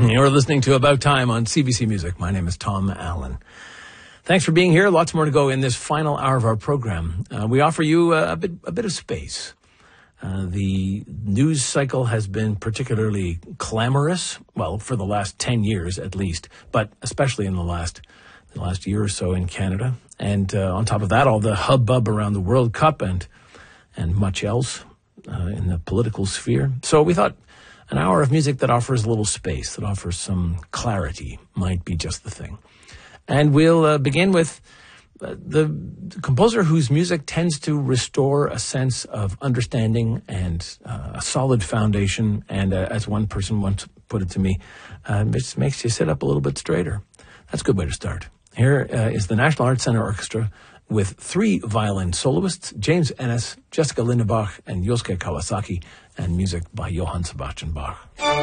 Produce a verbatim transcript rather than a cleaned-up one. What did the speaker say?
You're listening to About Time on C B C Music. My name is Tom Allen. Thanks for being here. Lots more to go in this final hour of our program. Uh, we offer you a, a bit a bit of space. Uh, the news cycle has been particularly clamorous, well, for the last ten years at least, but especially in the last the last year or so in Canada. And uh, on top of that, all the hubbub around the World Cup and and much else uh, in the political sphere. So we thought an hour of music that offers a little space, that offers some clarity, might be just the thing. And we'll uh, begin with uh, the, the composer whose music tends to restore a sense of understanding and uh, a solid foundation. And uh, as one person once put it to me, uh, it just makes you sit up a little bit straighter. That's a good way to start. Here uh, is the National Arts Centre Orchestra with three violin soloists, James Ennis, Jessica Lindenbach, and Yosuke Kawasaki, and music by Johann Sebastian Bach.